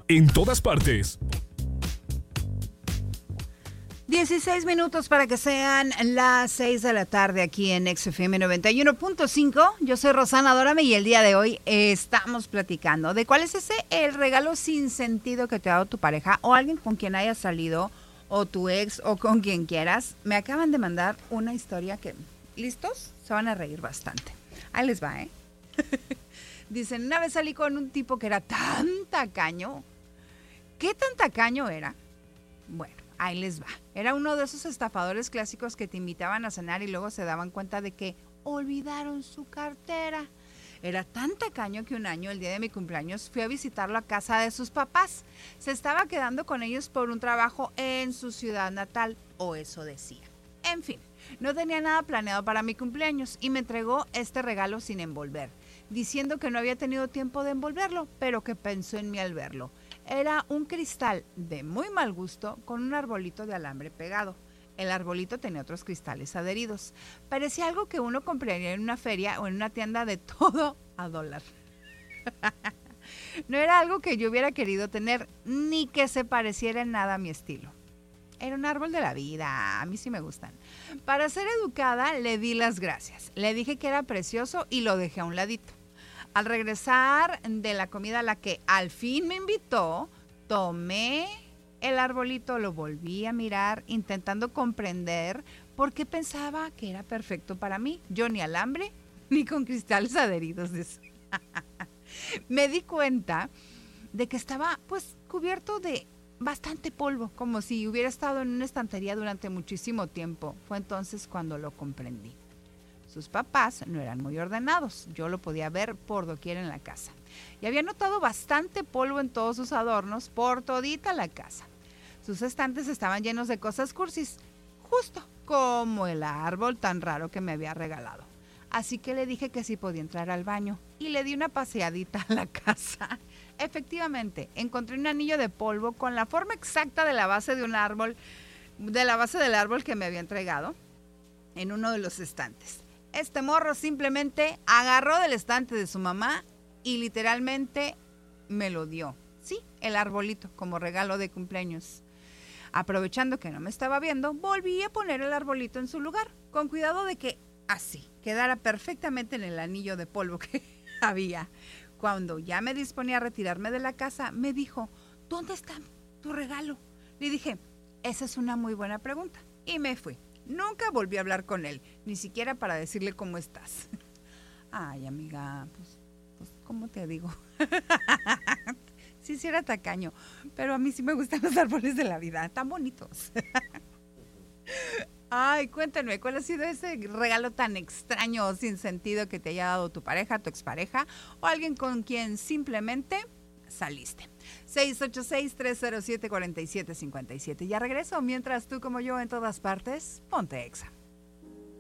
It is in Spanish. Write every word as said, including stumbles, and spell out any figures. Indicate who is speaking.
Speaker 1: en todas partes.
Speaker 2: dieciséis minutos para que sean las seis de la tarde aquí en X F M noventa y uno punto cinco. Yo soy Rosana Dórame y el día de hoy estamos platicando de cuál es ese el regalo sin sentido que te ha dado tu pareja o alguien con quien hayas salido, o tu ex, o con quien quieras. Me acaban de mandar una historia que, ¿listos? Se van a reír bastante. Ahí les va, ¿eh? Dicen, una vez salí con un tipo que era tan tacaño. ¿Qué tan tacaño era? Bueno, ahí les va. Era uno de esos estafadores clásicos que te invitaban a cenar y luego se daban cuenta de que olvidaron su cartera. Era tan tacaño que un año, el día de mi cumpleaños, fui a visitarlo a casa de sus papás. Se estaba quedando con ellos por un trabajo en su ciudad natal, o eso decía. En fin, no tenía nada planeado para mi cumpleaños y me entregó este regalo sin envolver, diciendo que no había tenido tiempo de envolverlo, pero que pensó en mí al verlo. Era un cristal de muy mal gusto con un arbolito de alambre pegado. El arbolito tenía otros cristales adheridos. Parecía algo que uno compraría en una feria o en una tienda de todo a dólar. No era algo que yo hubiera querido tener, ni que se pareciera en nada a mi estilo. Era un árbol de la vida, a mí sí me gustan. Para ser educada, le di las gracias. Le dije que era precioso y lo dejé a un ladito. Al regresar de la comida a la que al fin me invitó, tomé el arbolito, lo volví a mirar, intentando comprender por qué pensaba que era perfecto para mí. Yo ni alambre, ni con cristales adheridos. Me di cuenta de que estaba pues cubierto de bastante polvo, como si hubiera estado en una estantería durante muchísimo tiempo. Fue entonces cuando lo comprendí. Sus papás no eran muy ordenados, yo lo podía ver por doquier en la casa. Y había notado bastante polvo en todos sus adornos, por todita la casa. Sus estantes estaban llenos de cosas cursis, justo como el árbol tan raro que me había regalado. Así que le dije que sí podía entrar al baño y le di una paseadita a la casa. Efectivamente, encontré un anillo de polvo con la forma exacta de la base de un árbol, de la base del árbol que me había entregado en uno de los estantes. Este morro simplemente agarró del estante de su mamá y literalmente me lo dio. Sí, el arbolito como regalo de cumpleaños. Aprovechando que no me estaba viendo, volví a poner el arbolito en su lugar, con cuidado de que así quedara perfectamente en el anillo de polvo que había. Cuando ya me disponía a retirarme de la casa, me dijo, ¿dónde está tu regalo? Le dije, esa es una muy buena pregunta. Y me fui. Nunca volví a hablar con él, ni siquiera para decirle cómo estás. Ay, amiga, pues, pues ¿cómo te digo? Sí, sí era tacaño, pero a mí sí me gustan los árboles de la vida, tan bonitos. Ay, cuéntame, ¿cuál ha sido ese regalo tan extraño o sin sentido que te haya dado tu pareja, tu expareja o alguien con quien simplemente saliste? seis ocho seis, tres cero siete, cuatro siete cinco siete. Ya regreso, mientras tú como yo en todas partes, ponte Exa.